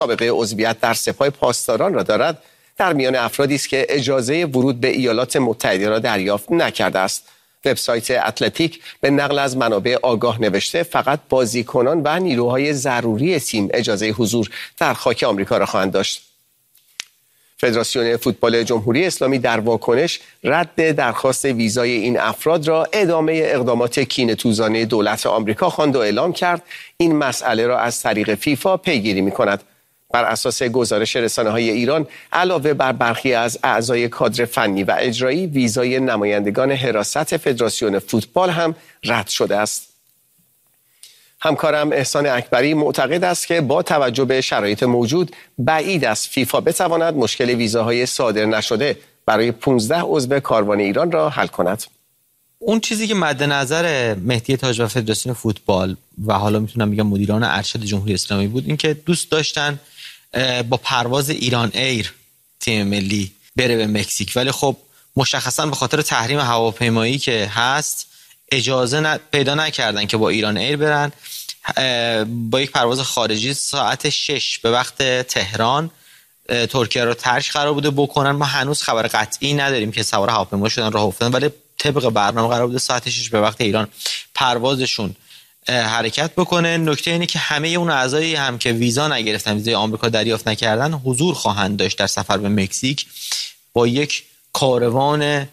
سابقه عضویت در سپاه پاسداران را دارد، در میان افرادی است که اجازه ورود به ایالات متحده را دریافت نکرده است. وبسایت اتلتیک به نقل از منابع آگاه نوشته فقط بازیکنان و نیروهای ضروری تیم اجازه حضور در خاک آمریکا را خواهند داشت. فدراسیون فوتبال جمهوری اسلامی در واکنش رد درخواست ویزای این افراد را ادامه اقدامات کینه‌توزانه دولت آمریکا خواند و اعلام کرد این مسئله را از طریق فیفا پیگیری می‌کند. بر اساس گزارش رسانه‌های ایران، علاوه بر برخی از اعضای کادر فنی و اجرایی، ویزای نمایندگان حراست فدراسیون فوتبال هم رد شده است. همکارم احسان اکبری معتقد است که با توجه به شرایط موجود بعید است فیفا بتواند مشکل ویزاهای صادر نشده برای 15 عضو کاروان ایران را حل کند. اون چیزی که مد نظر مهدی تاج و فدراسیون فوتبال و حالا میتونم بگم مدیران ارشد جمهوری اسلامی بود، این که دوست داشتن با پرواز ایران ایر تیم ملی بره به مکزیک، ولی خب مشخصا به خاطر تحریم هواپیمایی که هست اجازه پیدا نکردن که با ایران ایر برن. با یک پرواز خارجی ساعت 6 به وقت تهران ترکیه رو ترک قرار بوده بکنن. ما هنوز خبر قطعی نداریم که سوار هواپیما شدن راه افتادن، ولی طبق برنامه قرار بوده ساعت 6 به وقت ایران پروازشون حرکت بکنه. نکته اینه که همه اون اعضایی هم که ویزا نگرفتن، ویزای آمریکا دریافت نکردن، حضور خواهند داشت در سفر به مکزیک. با یک کاروان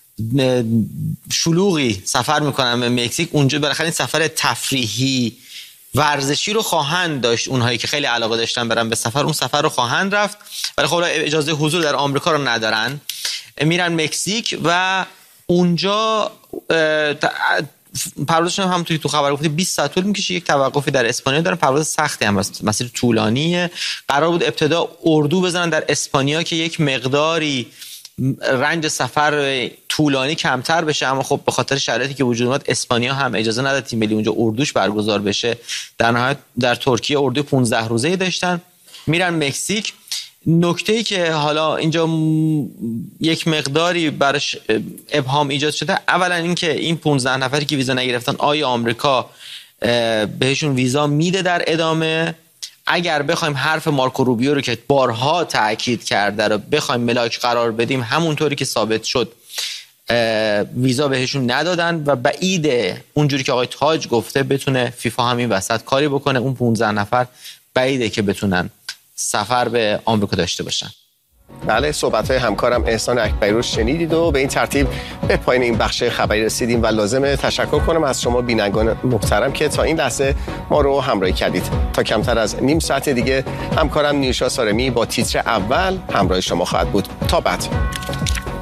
شلوغی سفر میکنن به مکزیک. اونجا بالاخره این سفر تفریحی ورزشی رو خواهند داشت. اونهایی که خیلی علاقه داشتن برن به سفر، اون سفر رو خواهند رفت، ولی خب اجازه حضور در آمریکا رو ندارن. میرن مکزیک و اونجا پروازشون هم تو خبر گفته 20 ساعت طول میکشه. یک توقفی در اسپانیا دارن، پرواز سختی هم هست، مسیر طولانیه. قرار بود ابتدا اردو بزنن در اسپانیا که یک مقداری رنج سفر طولانی کمتر بشه، اما خب به خاطر شرایطی که وجود اومد اسپانیا هم اجازه نداد تیم ملی اونجا اردوش برگزار بشه. در نهایت در ترکیه اردو 15 روزه‌ای داشتن، میرن مکزیک. نکته‌ای که حالا اینجا یک مقداری براش ابهام ایجاد شده، اولا اینکه این 15 نفری که ویزا نگرفتن آیا آمریکا بهشون ویزا میده در ادامه؟ اگر بخوایم حرف مارکو روبیو رو که بارها تاکید کرده رو بخوایم ملاک قرار بدیم، همونطوری که ثابت شد ویزا بهشون ندادن و بعیده اونجوری که آقای تاج گفته بتونه فیفا همین وسط کاری بکنه. اون 15 نفر بعیده که بتونن سفر به آمریکا داشته باشن. بله، صحبت‌های همکارم احسان اکبری رو شنیدید و به این ترتیب به پایان این بخش خبری رسیدیم و لازمه تشکر کنم از شما بینندگان محترم که تا این لحظه ما رو همراهی کردید. تا کمتر از نیم ساعت دیگه همکارم نیوشا سارمی با تیتر اول همراه شما خواهد بود. تا بعد.